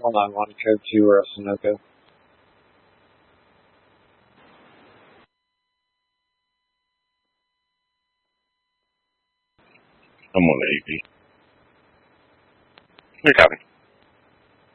Hold on, one code 2 or a Sunoco. I'm on the AV. Good copy.